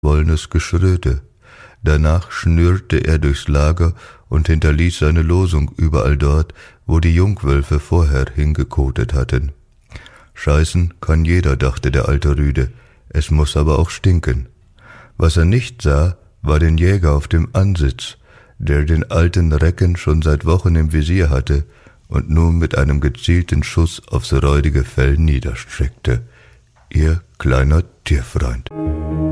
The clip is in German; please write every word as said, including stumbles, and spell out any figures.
wollenes Geschröte. Danach schnürrte er durchs Lager und hinterließ seine Losung überall dort, wo die Jungwölfe vorher hingekotet hatten. Scheißen kann jeder, dachte der alte Rüde, es muß aber auch stinken. Was er nicht sah, war den Jäger auf dem Ansitz, der den alten Recken schon seit Wochen im Visier hatte und nun mit einem gezielten Schuss aufs räudige Fell niederstreckte. Ihr kleiner Tierfreund.